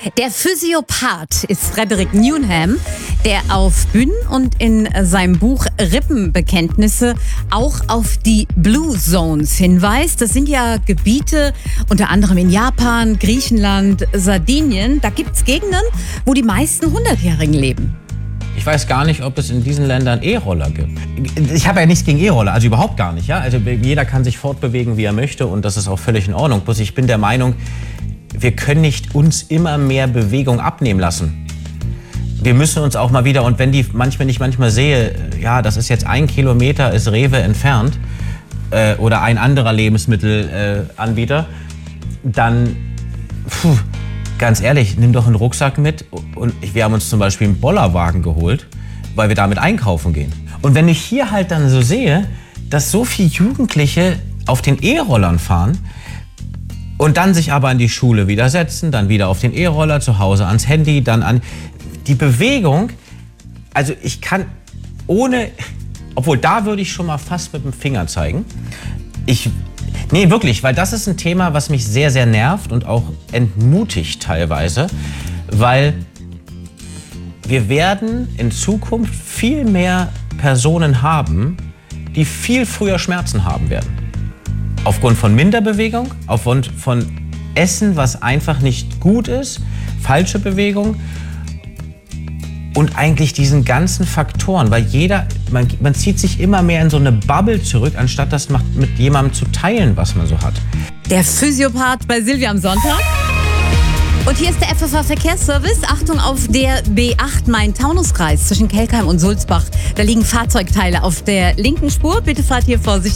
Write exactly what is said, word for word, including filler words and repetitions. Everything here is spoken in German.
Der Physiopath ist Frederick Newnham, der auf Bühnen und in seinem Buch Rippenbekenntnisse auch auf die Blue Zones hinweist. Das sind ja Gebiete unter anderem in Japan, Griechenland, Sardinien. Da gibt es Gegenden, wo die meisten Hundertjährigen leben. Ich weiß gar nicht, ob es in diesen Ländern E-Roller gibt. Ich habe ja nichts gegen E-Roller, also überhaupt gar nicht. Ja? Also jeder kann sich fortbewegen, wie er möchte, und das ist auch völlig in Ordnung. Bloß ich bin der Meinung, wir können nicht uns immer mehr Bewegung abnehmen lassen. Wir müssen uns auch mal wieder, und wenn die manchmal nicht manchmal sehe, ja, das ist jetzt ein Kilometer, ist Rewe entfernt äh, oder ein anderer Lebensmittelanbieter, äh, dann, puh, ganz ehrlich, nimm doch einen Rucksack mit. Und wir haben uns zum Beispiel einen Bollerwagen geholt, weil wir damit einkaufen gehen. Und wenn ich hier halt dann so sehe, dass so viele Jugendliche auf den E-Rollern fahren und dann sich aber an die Schule wieder setzen, dann wieder auf den E-Roller, zu Hause ans Handy, dann an die Bewegung. Also ich kann ohne, obwohl da würde ich schon mal fast mit dem Finger zeigen. Ich Nee, wirklich, weil das ist ein Thema, was mich sehr, sehr nervt und auch entmutigt teilweise, weil wir werden in Zukunft viel mehr Personen haben, die viel früher Schmerzen haben werden. Aufgrund von Minderbewegung, aufgrund von Essen, was einfach nicht gut ist, falsche Bewegung und eigentlich diesen ganzen Faktoren, weil jeder, man, man zieht sich immer mehr in so eine Bubble zurück, anstatt das mit jemandem zu teilen, was man so hat. Der Physiopath bei Silvia am Sonntag. Und hier ist der F F H-Verkehrsservice. Achtung auf der B acht Main-Taunus-Kreis zwischen Kelkheim und Sulzbach. Da liegen Fahrzeugteile auf der linken Spur. Bitte fahrt hier vorsichtig.